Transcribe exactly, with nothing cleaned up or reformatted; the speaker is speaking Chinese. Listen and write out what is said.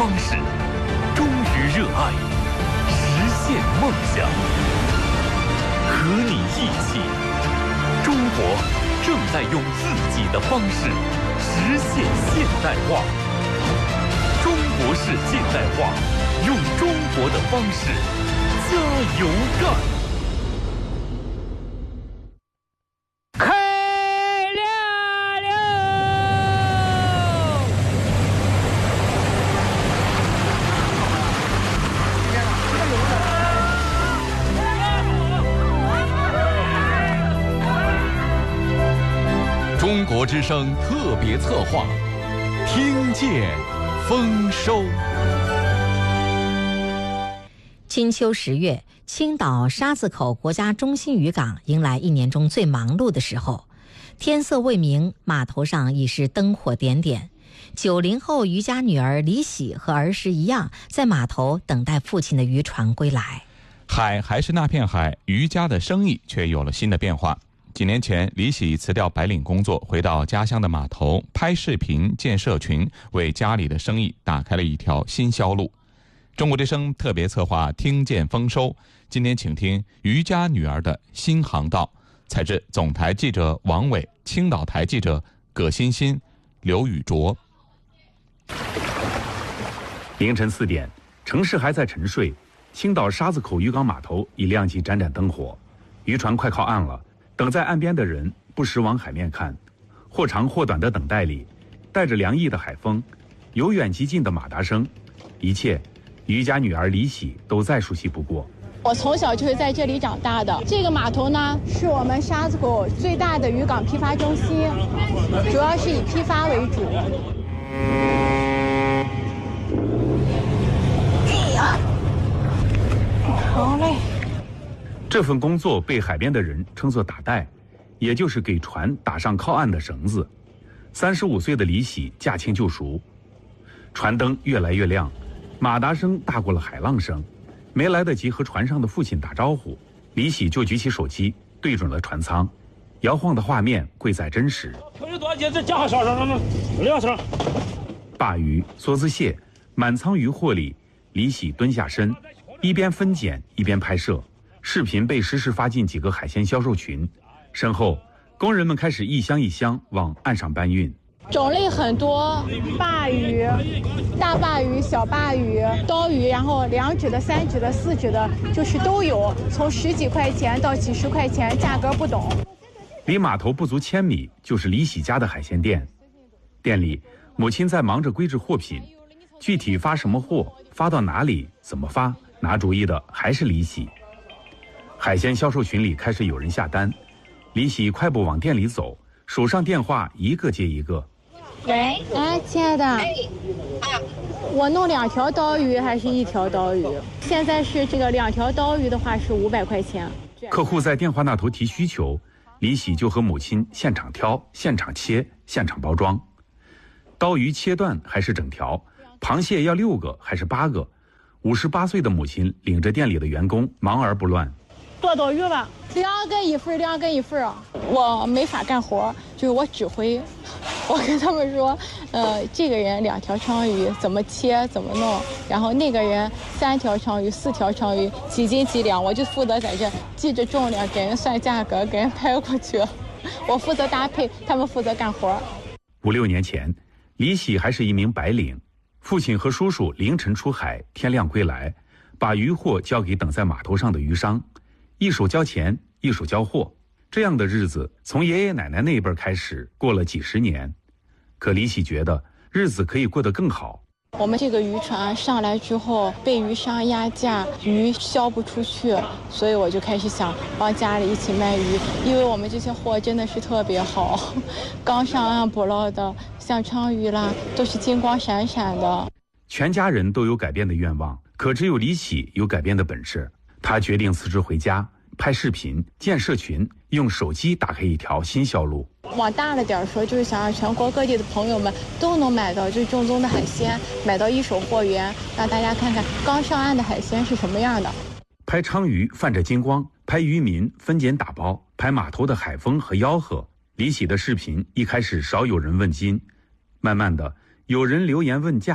方式，忠于热爱，实现梦想。和你一起，中国正在用自己的方式实现现代化。中国式现代化，用中国的方式加油干！中国之声特别策划，听见丰收。 金秋十月，青岛沙子口国家中心渔港迎来一年中最忙碌的时候。天色未明，码头上已是灯火点点。九零后渔家女儿李喜和儿时一样，在码头等待父亲的渔船归来。 海还是那片海，渔家的生意却有了新的变化。几年前，李喜辞掉白领工作，回到家乡的码头拍视频建社群，为家里的生意打开了一条新销路。中国之声特别策划听见丰收，今天请听渔家女儿的新航道，采自总台记者王伟、青岛台记者葛欣欣、刘宇卓。 凌晨四点，城市还在沉睡，青岛沙子口渔港码头已亮起盏盏灯火，渔船快靠岸了。等在岸边的人不时往海面看，或长或短的等待里，带着凉意的海风，由远及近的马达声，一切，渔家女儿李喜都再熟悉不过。 我从小就是在这里长大的。这个码头呢，是我们沙子口最大的渔港批发中心，主要是以批发为主。哎呀，好嘞。 这份工作被海边的人称作打带，也就是给船打上靠岸的绳子。三十五岁的李喜驾轻就熟，船灯越来越亮，马达声大过了海浪声。没来得及和船上的父亲打招呼，李喜就举起手机对准了船舱，摇晃的画面贵在真实。鲅鱼、梭子蟹满仓渔货里，李喜蹲下身，一边分拣一边拍摄。视频被实时发进几个海鲜销售群，身后工人们开始一箱一箱往岸上搬运。 种类很多，鲅鱼、大鲅鱼、小鲅鱼、刀鱼，然后两指的、三指的、四指的，就是都有，从十几块钱到几十块钱，价格不等。 离码头不足千米就是李喜家的海鲜店，店里母亲在忙着归置货品，具体发什么货、发到哪里、怎么发，拿主意的还是李喜。海鲜销售群里开始有人下单，李喜快步往店里走，手上电话一个接一个。 喂，哎，亲爱的，哎，我弄两条刀鱼还是一条刀鱼？现在是这个两条刀鱼的话是五百块钱。 客户在电话那头提需求，李喜就和母亲现场挑、现场切、现场包装。刀鱼切断还是整条？螃蟹要六个还是八个？五十八岁的母亲领着店里的员工忙而不乱。 剁刀鱼吧，两根一份，两根一份啊！我没法干活，就是我指挥，我跟他们说，呃，这个人两条鲳鱼怎么切怎么弄，然后那个人三条鲳鱼、四条鲳鱼几斤几两，我就负责在这记着重量，给人算价格，给人拍过去。我负责搭配，他们负责干活。 五六年前，李喜还是一名白领，父亲和叔叔凌晨出海，天亮归来，把渔货交给等在码头上的渔商。一手交钱，一手交货，这样的日子从爷爷奶奶那一辈开始过了几十年。可李喜觉得日子可以过得更好。 我们这个渔船上来之后被渔商压价，鱼销不出去，所以我就开始想帮家里一起卖鱼，因为我们这些货真的是特别好，刚上岸捕捞的，像鲳鱼啦，都是金光闪闪的。 全家人都有改变的愿望，可只有李喜有改变的本事。他决定辞职回家，拍视频、建社群，用手机打开一条新销路。 往大了点说，就是想让全国各地的朋友们都能买到最正宗的海鲜，买到一手货源，让大家看看刚上岸的海鲜是什么样的。 拍鲳鱼泛着金光，拍渔民分拣打包，拍码头的海风和吆喝。李喜的视频一开始少有人问津，慢慢的有人留言问价。